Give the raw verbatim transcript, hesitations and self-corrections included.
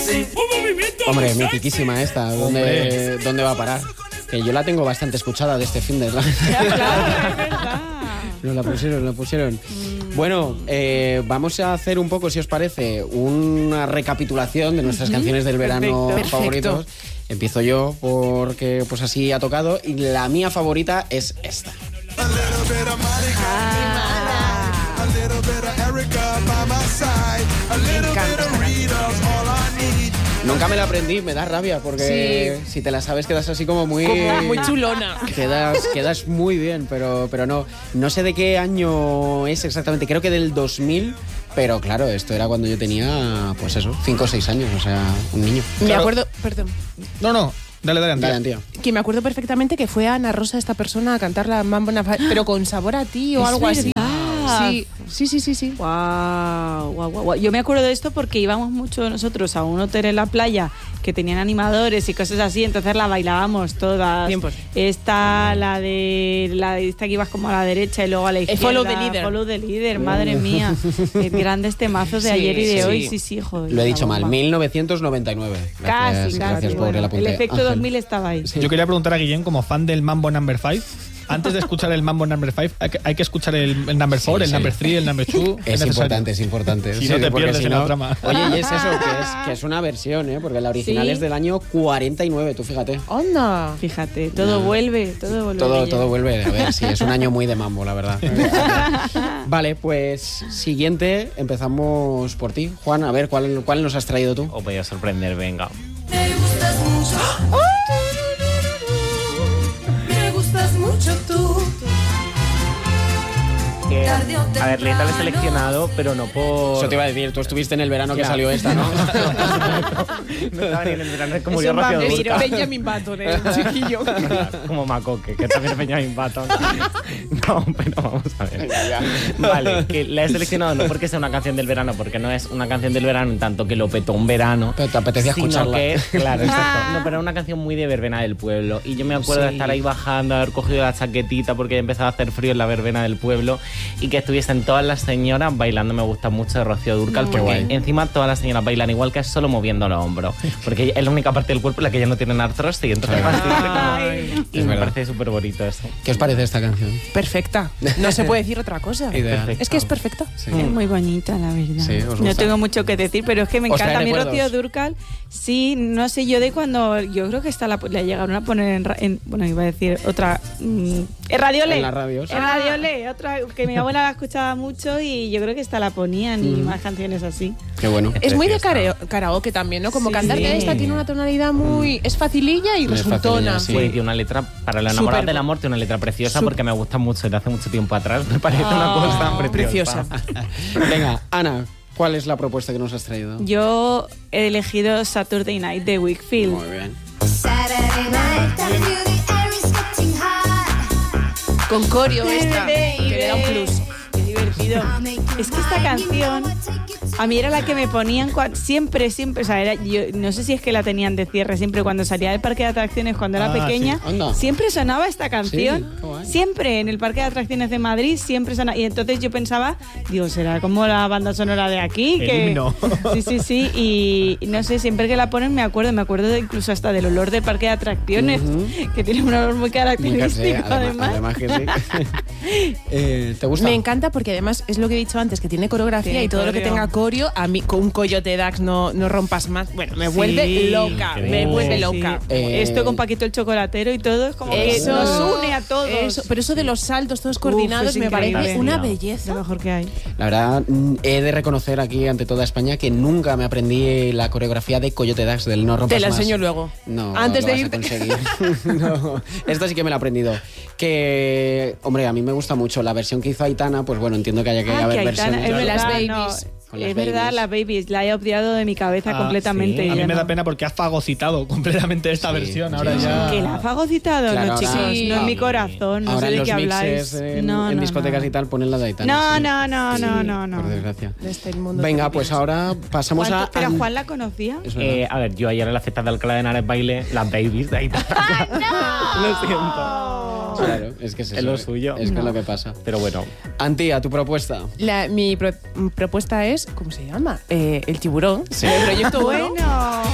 Hombre, mitiquísima esta. ¿Dónde, ¿Dónde va a parar? Que yo la tengo bastante escuchada de este fin de... Claro, es verdad. Nos la pusieron, nos la pusieron. Mm. Bueno, eh, vamos a hacer un poco, si os parece, una recapitulación de nuestras uh-huh. canciones del verano Perfecto. favoritos. Perfecto. Empiezo yo porque pues así ha tocado y la mía favorita es esta. Ah. Nunca me la aprendí, me da rabia porque sí. si te la sabes quedas así como muy... Como muy chulona. Quedas, quedas muy bien, pero, pero no. No sé de qué año es exactamente, creo que del dos mil, pero claro, esto era cuando yo tenía, pues eso, cinco o seis años, o sea, un niño. Me claro. acuerdo, perdón. No, no. Dale, dale, Antía. Dale, Antía. Que me acuerdo perfectamente que fue Ana Rosa esta persona a cantar la Mambo Number five, pero con sabor a ti o es algo verdad. así. Sí, sí, sí, sí, sí. Wow, wow, wow, wow. Yo me acuerdo de esto porque íbamos mucho nosotros a un hotel en la playa que tenían animadores y cosas así, entonces la bailábamos todas. Bien, pues. Esta, la de la de esta que ibas como a la derecha y luego a la izquierda. Follow the leader. Follow the leader, madre mía. Qué grandes temazos de Sí, ayer y de sí. hoy, sí, sí, joder. Lo he dicho bomba. mal, mil novecientos noventa y nueve. Gracias, Casi, gracias casi. por Bueno, el apunte. el efecto Ángel. dos mil estaba ahí. Sí. Yo quería preguntar a Guillén, como fan del Mambo Number five, antes de escuchar el Mambo Number five, hay que, hay que escuchar el, el Number four, sí, el sí. Number three, el Number two. Es, es importante, es importante. Si sí, no te pierdes si en no, la trama. Oye, y es eso, que es, que es una versión, ¿eh? Porque la original ¿Sí? es del año cuarenta y nueve, tú fíjate. ¡Onda! Fíjate, todo No. vuelve, todo vuelve. Todo, todo vuelve. A ver, sí, es un año muy de mambo, la verdad. Vale, pues siguiente, empezamos por ti. Juan, a ver, ¿cuál, cuál nos has traído tú? Os voy a sorprender, venga. Me gustas mucho. Me gustas mucho tú. Que, a ver, letra la he seleccionado, pero no por... Eso te iba a decir, tú estuviste en el verano Claro. que salió esta, ¿no? No estaba ni en el verano, es como Es yo un Rocío vampiro. Dúrcal. Benjamin Button, el chiquillo. Como Macoque, que también es Benjamin Button. No, pero vamos a ver. Vale, que la he seleccionado no porque sea una canción del verano, porque no es una canción del verano en tanto que lo petó un verano. Pero te apetecía sino escucharla. que es, claro, exacto. No, pero era una canción muy de verbena del pueblo. Y yo me acuerdo Sí. de estar ahí bajando, haber cogido la chaquetita porque ya empezaba a hacer frío en la verbena del pueblo y que estuviesen todas las señoras bailando. Me gusta mucho de Rocío Dúrcal, No. porque Qué guay. encima todas las señoras bailan igual, que es solo moviendo los hombros. Porque es la única parte del cuerpo en la que ya no tienen artrosis, y entonces Ay. va siempre como... Y Es me verdad. parece súper bonito eso. ¿Qué os parece esta canción? Perfecta. No se puede decir otra cosa. Ideal. Es que es perfecta. Sí. Es muy bonita, la verdad. Sí, ¿os no gusta? tengo mucho que decir, pero es que me ¿Os trae encanta. A mí recuerdos? Rocío Dúrcal, sí, no sé, yo de cuando... Yo creo que esta la, la llegaron a poner en, ra- en... Bueno, iba a decir otra... Mm, en Radiole. En las radios. En Radiole, otra que mi abuela la escuchaba mucho y yo creo que esta la ponían y Mm. más canciones así. Qué bueno. Es muy de Preciosa. karao- karaoke también, ¿no? Como Sí. cantar de esta tiene una tonalidad muy... Es facililla y Es resultona. facililla, sí. Pues, tiene una letra, para la enamorada Súper. del amor, tiene una letra preciosa Súper. porque me gusta mucho, de hace mucho tiempo atrás. Me parece una cosa preciosa. Preciosa. Venga, Ana, ¿cuál es la propuesta que nos has traído? Yo he elegido Saturday Night de Wakefield. Muy bien. Saturday night, I feel the air is getting hot. Con corio esta, Baby. que le da un plus. Qué divertido. Es que esta canción a mí era la que me ponían cua- siempre, siempre, o sea, era, yo no sé si es que la tenían de cierre siempre cuando salía del parque de atracciones cuando era Ah, pequeña, sí. Anda. siempre sonaba esta canción, Sí, qué guay. siempre en el parque de atracciones de Madrid, siempre sonaba, y entonces yo pensaba, digo, será como la banda sonora de aquí, El que himno. sí, sí, sí, y y no sé, siempre que la ponen me acuerdo, me acuerdo de incluso hasta del olor del parque de atracciones, Ujú. que tiene un olor muy Muy característico, casé, además. además, además que sí. Eh, ¿Te gusta? Me encanta porque además es lo que he dicho antes, que tiene coreografía Tiene y todo lo que coreo. tenga coreo, a mí con un Coyote Dax no, no rompas más. Bueno, me Sí. vuelve loca, me Increíble. vuelve Sí, loca. sí. Eh, Esto con Paquito el chocolatero y todo es como Eso que nos une a todos. Eso, pero eso de los saltos todos Uf, coordinados es me increíble. parece una Lo belleza. Lo mejor que hay. La verdad, mm, he de reconocer aquí ante toda España que nunca me aprendí la coreografía de Coyote Dax del No Rompas Te la Más. enseño luego. No, Antes lo de vas a irte. conseguir. No, esta sí que me la he aprendido. Que, hombre, a mí me gusta mucho la versión que hizo Aitana, pues bueno, entiendo que haya que Ah, haber que Aitana, versiones. es verdad, Las no, babies. Con las es verdad, babies. las babies, la he obviado de mi cabeza Ah, completamente. sí. A ya mí me no. da pena porque has fagocitado completamente esta Sí, versión. Ahora sí, ya. Que la ha fagocitado, Claro, no, ahora- chicos, Sí. no en mi corazón, no Ahora sé en de los qué mixes habláis. en, no, en no, discotecas no. y tal ponen la de Aitana. No, sí. no, no, Sí, no, no, no. Por desgracia. De este mundo Venga, que pues vivimos. ahora pasamos Juan, a... ¿Pero Juan la conocía? Es verdad. Eh, a ver, yo ayer en la fiesta de Alcalá de Henares bailé las babies de ahí. Lo siento. Claro, es que es, Es eso, lo suyo. Es que No. es lo que pasa. Pero bueno, Antía, tu propuesta. La- mi pro- propuesta es, ¿cómo se llama? Eh, el tiburón. Sí. El proyecto uno. Bueno.